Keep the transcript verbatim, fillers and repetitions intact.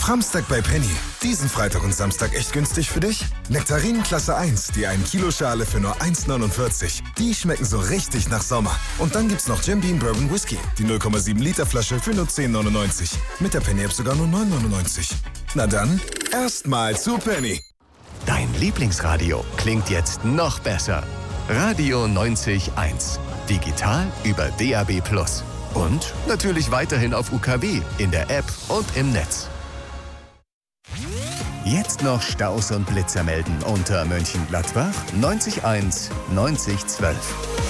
Framstag bei Penny. Diesen Freitag und Samstag echt günstig für dich? Nektarinen Klasse eins, die ein Kilo Schale für nur eins neunundvierzig. Die schmecken so richtig nach Sommer. Und dann gibt's noch Jim Beam Bourbon Whisky. Die null Komma sieben Liter Flasche für nur zehn neunundneunzig. Mit der Penny-App sogar nur neun neunundneunzig. Na dann, erstmal zu Penny. Dein Lieblingsradio klingt jetzt noch besser. Radio neunzig Komma eins. Digital über D A B plus. Und natürlich weiterhin auf U K W, in der App und im Netz. Jetzt noch Staus und Blitzer melden unter Mönchengladbach neunzig eins neunzig zwölf.